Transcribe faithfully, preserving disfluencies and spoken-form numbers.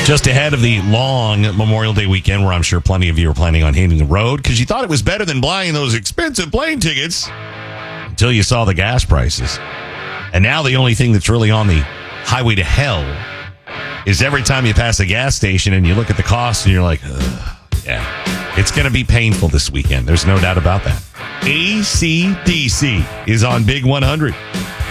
Just ahead of the long Memorial Day weekend, where I'm sure plenty of you are planning on hitting the road because you thought it was better than buying those expensive plane tickets until you saw the gas prices. And now the only thing that's really on the highway to hell is every time you pass a gas station and you look at the cost and you're like, ugh, yeah, it's going to be painful this weekend. There's no doubt about that. A C D C is on Big one hundred.